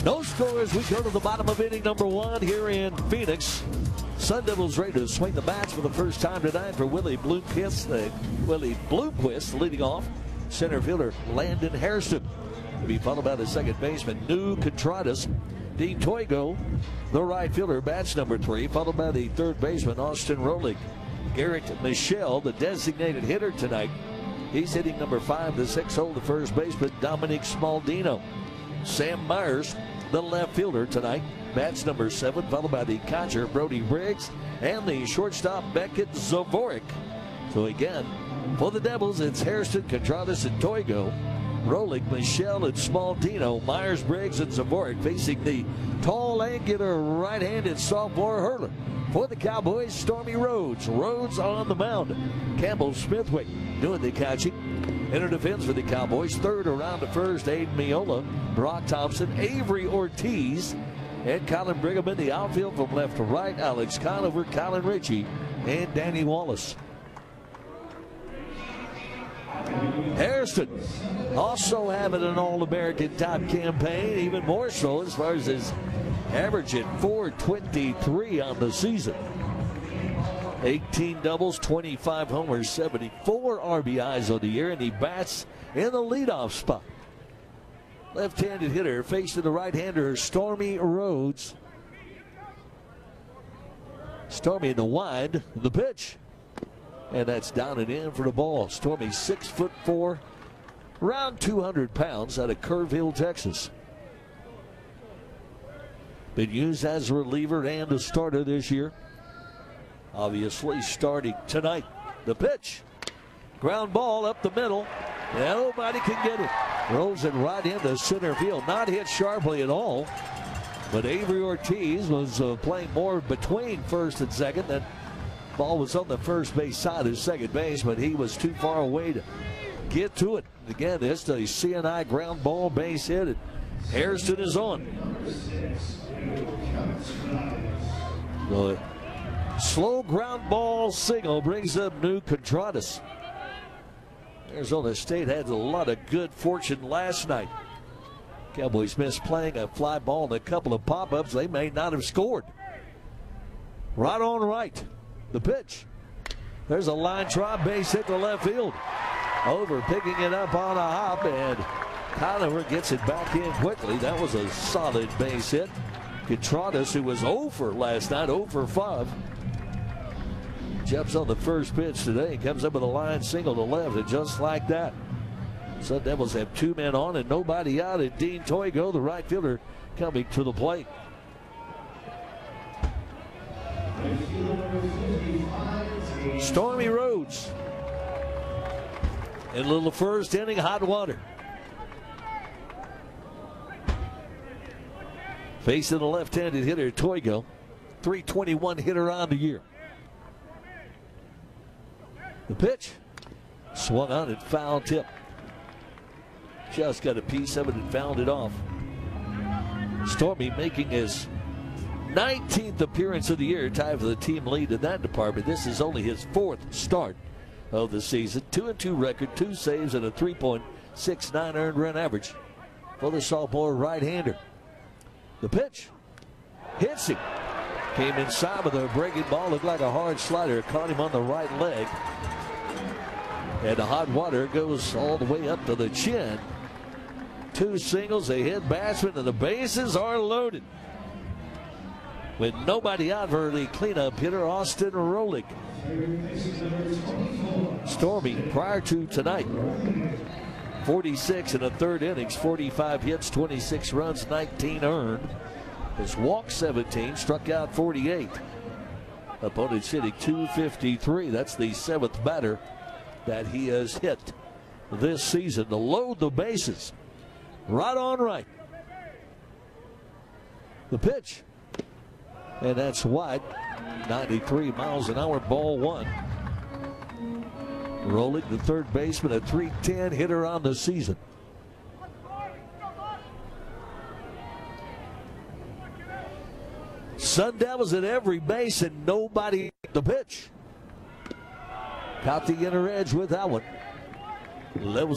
No scores. We go to the bottom of inning number 1 here in Phoenix. Sun Devils ready to swing the bats for the first time tonight for Willie Bloomquist. Leading off. Center fielder Landon Hairston to be followed by the second baseman New Contreras. Dean Toigo, the right fielder, bats number 3, followed by the third baseman Austin Rolig. Garrett Michelle, the designated hitter tonight. He's hitting number 5, the 6-hole, the first baseman Dominic Smaldino. Sam Myers, the left fielder tonight, bats number 7, followed by the catcher Brody Briggs and the shortstop Beckett Zavorik. So again, for the Devils, it's Hairston, Contreras, and Toigo. Rolig, Michelle, and Smaldino, Myers, Briggs, and Zavorik facing the tall, angular, right-handed sophomore hurler. For the Cowboys, Stormy Rhodes. Rhodes on the mound. Campbell Smithwick doing the catching. In defense for the Cowboys, third around to first, Aiden Miola, Brock Thompson, Avery Ortiz, and Colin Brigham in the outfield from left to right, Alex Conover, Colin Ritchie, and Danny Wallace. Hairston also having an All-American type campaign, even more so as far as his average at .423 on the season. 18 doubles, 25 homers, 74 RBIs on the year, and he bats in the leadoff spot. Left-handed hitter facing the right-hander, Stormy Rhodes. Stormy in the wide, the pitch. And that's down and in for the ball. Stormy 6'4", around 200 pounds, out of Curve Hill, Texas. Been used as a reliever and a starter this year. Obviously starting tonight. The pitch. Ground ball up the middle. Nobody can get it. Rolls it right into center field. Not hit sharply at all. But Avery Ortiz was playing more between first and second. That ball was on the first base side of second base, but he was too far away to get to it. Again, it's a CNI ground ball base hit. And Hairston is on. The slow ground ball single brings up New Contreras. Arizona State had a lot of good fortune last night. Cowboys missed playing a fly ball and a couple of pop-ups. They may not have scored. Right on right. The pitch. There's a line drive, base hit to left field. Over, picking it up on a hop, and Conover gets it back in quickly. That was a solid base hit. Contreras, who was 0 for last night, 0 for 5. Jumps on the first pitch today. Comes up with a line single to left, and just like that, Sun Devils have 2 men on and nobody out. And Dean Toigo, the right fielder, coming to the plate. Stormy Rhodes in a little first inning hot water. Facing the left-handed hitter, Toigo. .321 hitter on the year. The pitch. Swung on and foul tip. Just got a piece of it and fouled it off. Stormy making his 19th appearance of the year, tied for the team lead in that department. This is only his 4th start of the season. 2-2 record, 2 saves, and a 3.69 earned run average for the sophomore right-hander. The pitch. Hits him. Came inside with a breaking ball. Looked like a hard slider. Caught him on the right leg. And the hot water goes all the way up to the chin. 2 singles, a hit batsman, and the bases are loaded. With nobody out for the cleanup hitter, Austin Rolig. Stormy, prior to tonight, 46 in the third innings, 45 hits, 26 runs, 19 earned. Has walked 17, struck out 48. Opponents hitting .253. That's the 7th batter that he has hit this season to load the bases. Right on right. The pitch. And that's wide. 93 miles an hour, ball 1. Rolig, the third baseman, a .310 hitter on the season. Sun Devils at every base and nobody at the pitch. Caught the inner edge with that one. Levels